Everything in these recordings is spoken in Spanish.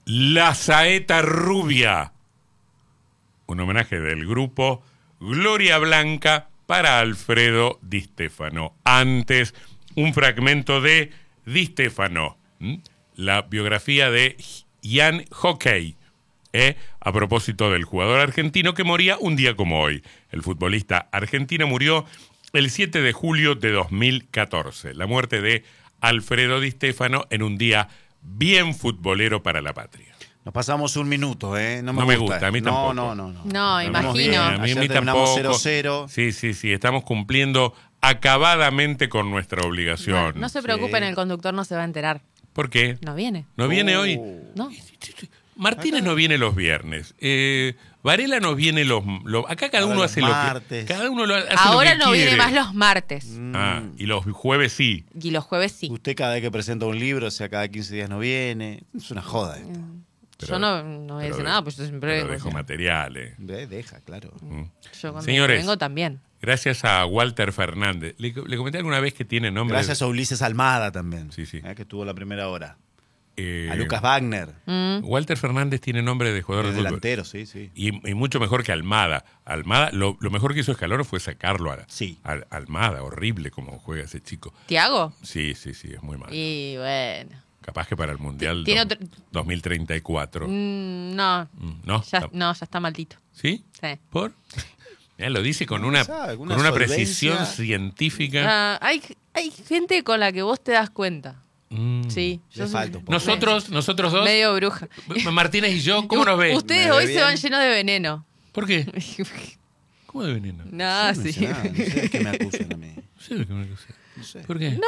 La Saeta Rubia. Un homenaje del grupo Gloria Blanca para Alfredo Di Stéfano. Antes, un fragmento de Di Stéfano, la biografía de Jan Hockey, a propósito del jugador argentino que moría un día como hoy. El futbolista argentino murió el 7 de julio de 2014. La muerte de Alfredo Di Stéfano en un día bien futbolero para la patria. Nos pasamos un minuto, ¿eh? No me gusta, a mí tampoco. No, imagino. A mí terminamos tampoco. 0-0. Sí, estamos cumpliendo acabadamente con nuestra obligación. Bueno, no se preocupen, el conductor no se va a enterar. ¿Por qué? No viene. ¿No viene hoy? No. Martínez no viene los viernes. Varela no viene los acá cada uno hace martes. Cada uno hace Ahora lo que no quiere. viene más los martes. Y los jueves sí. Y los jueves sí. Usted cada vez que presenta un libro, o sea, cada 15 días no viene. Es una joda esto. Yo no voy a decir nada, pues yo siempre pero vengo. dejo materiales. Deja, claro. Yo cuando Señores, vengo también. Gracias a Walter Fernández. Le comenté alguna vez que tiene nombre. Gracias a Ulises Almada también. Sí. Que estuvo la primera hora. A A Lucas Wagner. Walter Fernández tiene nombre de jugador de fútbol. Delantero, sí. Y mucho mejor que Almada. Almada, lo mejor que hizo Scaloni fue sacarlo a Almada. Horrible como juega ese chico. ¿Tiago? Sí, es muy malo. Y bueno. Capaz que para el Mundial ¿Tiene 2034. No. ¿No? Ya está maldito. ¿Sí? Sí. ¿Por? Mirá, lo dice con una solvencia. precisión científica. Hay gente con la que vos te das cuenta. Sí. Le falta un poco. Nosotros dos. Medio bruja. Martínez y yo, ¿cómo nos ven? Ustedes ¿Me ve hoy bien? se van llenos de veneno. ¿Por qué? ¿Cómo de veneno? No, No sí. sé de qué me acusan a mí. No sé lo que me acusé. No sé. ¿Por qué?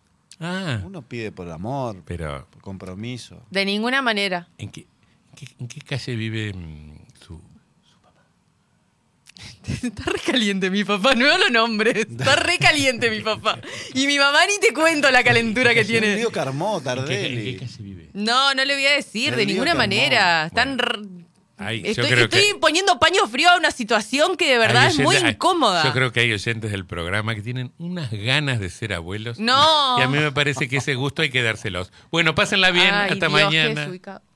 No. Uno pide por amor, Pero, por compromiso. De ninguna manera. ¿en qué calle vive su papá? Está re caliente mi papá, no lo nombres. Está re caliente mi papá. Y mi mamá ni te cuento la calentura que El tiene. río Carmó, ¿En Tardelli. qué calle vive? No le voy a decir El de río ninguna Carmón. manera. Están Ay, yo estoy creo estoy poniendo paño frío a una situación que de verdad es muy incómoda. Yo creo que hay oyentes del programa que tienen unas ganas de ser abuelos. No. Y a mí me parece que ese gusto hay que dárselos. Bueno, pásenla bien. Ay, hasta Dios, mañana. qué desubicado.